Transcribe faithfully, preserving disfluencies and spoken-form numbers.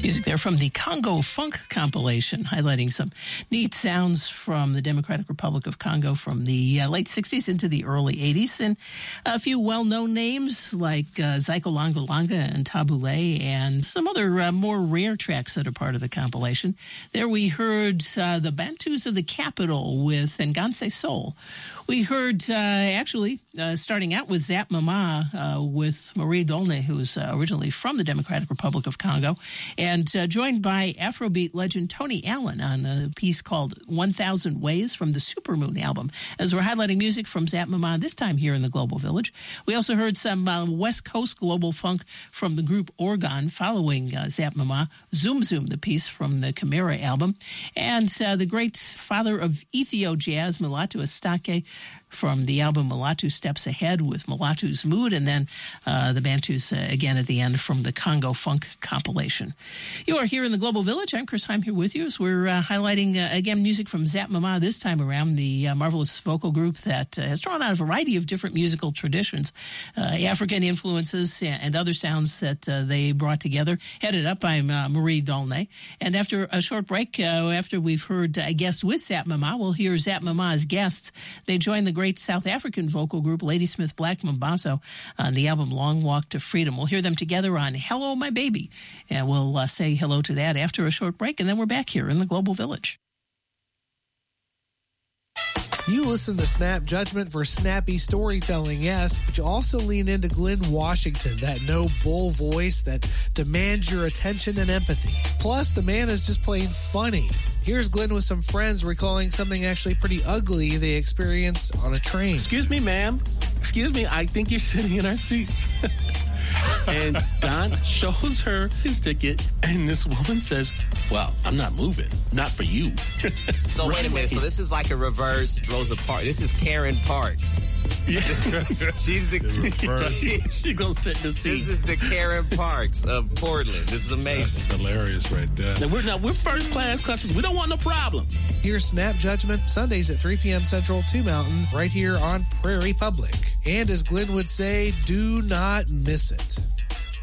Music there from the Congo Funk compilation, highlighting some neat sounds from the Democratic Republic of Congo from the uh, late sixties into the early eighties. And a few well-known names like uh, Zyko Langa Langa and Tabule, and some other uh, more rare tracks that are part of the compilation. There we heard uh, the Bantus of the Capital with Nganse Soul. We heard, uh, actually, uh, starting out with Zap Mama uh, with Marie Dolnay, who is uh, originally from the Democratic Republic of Congo, and uh, joined by Afrobeat legend Tony Allen on a piece called one thousand Ways from the Supermoon album, as we're highlighting music from Zap Mama, this time here in the Global Village. We also heard some uh, West Coast global funk from the group Orgon, following uh, Zap Mama, Zoom Zoom, the piece from the Chimera album, and uh, the great father of Ethio jazz, Mulatu Astake, from the album Mulatu Steps Ahead with Mulatu's Mood, and then uh, the Bantus uh, again at the end from the Congo Funk compilation. You are here in the Global Village. I'm Chris Heim here with you as we're uh, highlighting, uh, again, music from Zap Mama this time around, the uh, marvelous vocal group that uh, has drawn out a variety of different musical traditions, uh, African influences, and other sounds that uh, they brought together, headed up by uh, Marie Dolnay. And after a short break, uh, after we've heard a guest with Zap Mama, we'll hear Zap Mama's guests. They join the great South African vocal group Ladysmith Black Mambazo on the album Long Walk to Freedom. We'll hear them together on Hello My Baby, and we'll uh, say hello to that after a short break, and then we're back here in the Global Village. You listen to Snap Judgment for snappy storytelling, yes, but you also lean into Glenn Washington, that no-bull voice that demands your attention and empathy. Plus, the man is just plain funny. Here's Glenn with some friends recalling something actually pretty ugly they experienced on a train. Excuse me, ma'am. Excuse me, I think you're sitting in our seats. And Don shows her his ticket, and this woman says, well, I'm not moving. Not for you. So right wait a minute. So this is like a reverse Rosa Parks. This is Karen Parks. Yeah. She's the, the she goes sit in the seat. This is the Karen Parks of Portland. This is amazing. That's hilarious right there. Now we're now we're first class customers. We don't want no problem. Here's Snap Judgment Sundays at three p.m. Central, two Mountain, right here on Prairie Public. And as Glenn would say, do not miss it.